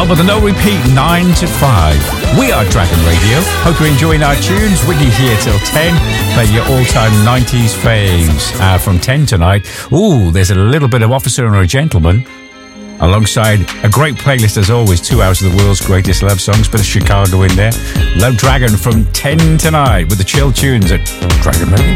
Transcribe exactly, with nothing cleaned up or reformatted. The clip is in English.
On with the no repeat, nine to five. We are Dragon Radio. Hope you're enjoying our tunes. Wiggy here till ten. Play your all-time nineties faves. Uh, from ten tonight. Ooh, there's a little bit of Officer and a Gentleman. Alongside a great playlist as always, two hours of the world's greatest love songs, bit of Chicago in there. Love Dragon from ten tonight with the chill tunes at Dragon Radio.